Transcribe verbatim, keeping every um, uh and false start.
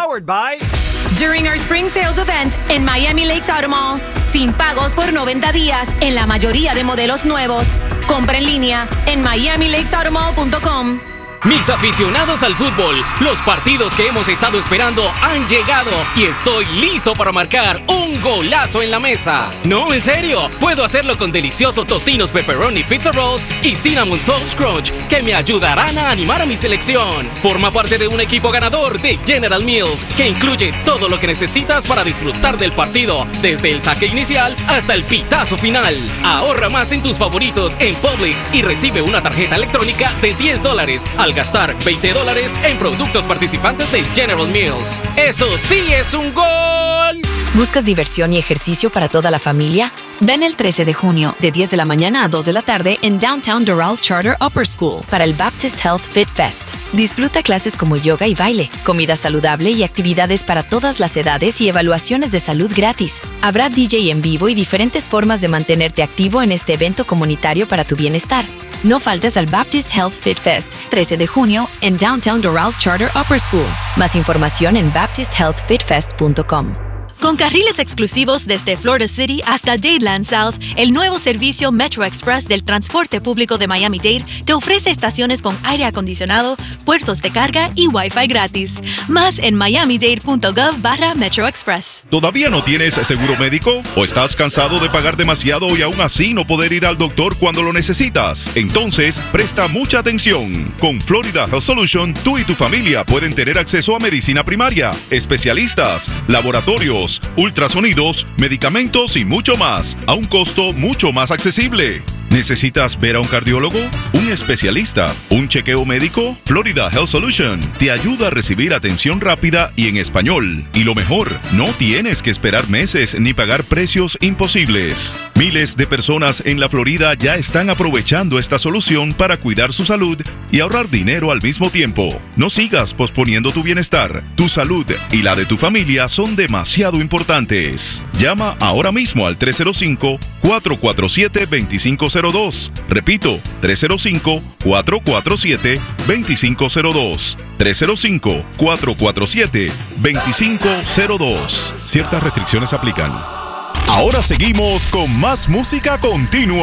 Powered by... During our spring sales event en Miami Lakes Auto Mall, sin pagos por noventa días en la mayoría de modelos nuevos. Compra en línea en miami lakes auto mall punto com. Mis aficionados al fútbol, los partidos que hemos estado esperando han llegado y estoy listo para marcar un golazo en la mesa. No, en serio, puedo hacerlo con deliciosos Totino's Pepperoni Pizza Rolls y Cinnamon Toast Crunch que me ayudarán a animar a mi selección. Forma parte de un equipo ganador de General Mills que incluye todo lo que necesitas para disfrutar del partido, desde el saque inicial hasta el pitazo final. Ahorra más en tus favoritos en Publix y recibe una tarjeta electrónica de diez dólares al gastar veinte dólares en productos participantes de General Mills. ¡Eso sí es un gol! ¿Buscas diversión y ejercicio para toda la familia? Ven el trece de junio, de diez de la mañana a dos de la tarde en Downtown Doral Charter Upper School para el Baptist Health Fit Fest. Disfruta clases como yoga y baile, comida saludable y actividades para todas las edades y evaluaciones de salud gratis. Habrá D J en vivo y diferentes formas de mantenerte activo en este evento comunitario para tu bienestar. No faltes al Baptist Health Fit Fest, trece de junio, en Downtown Doral Charter Upper School. Más información en baptist health fit fest punto com. Con carriles exclusivos desde Florida City hasta Dadeland South, el nuevo servicio Metro Express del transporte público de Miami-Dade te ofrece estaciones con aire acondicionado, puertos de carga y Wi-Fi gratis. Más en miami dade punto gov barra Metro Express. ¿Todavía no tienes seguro médico? ¿O estás cansado de pagar demasiado y aún así no poder ir al doctor cuando lo necesitas? Entonces, presta mucha atención. Con Florida Health Solution, tú y tu familia pueden tener acceso a medicina primaria, especialistas, laboratorios, ultrasonidos, medicamentos y mucho más, a un costo mucho más accesible. ¿Necesitas ver a un cardiólogo? ¿Un especialista? ¿Un chequeo médico? Florida Health Solution te ayuda a recibir atención rápida y en español. Y lo mejor, no tienes que esperar meses ni pagar precios imposibles. Miles de personas en la Florida ya están aprovechando esta solución para cuidar su salud y ahorrar dinero al mismo tiempo. No sigas posponiendo tu bienestar. Tu salud y la de tu familia son demasiado importantes. Llama ahora mismo al tres cero cinco, cuatro cuatro siete, dos cinco cero dos. Repito, tres cero cinco, cuatro cuatro siete, dos cinco cero dos. tres cero cinco, cuatro cuatro siete, dos cinco cero dos. Ciertas restricciones aplican. Ahora seguimos con más música continua.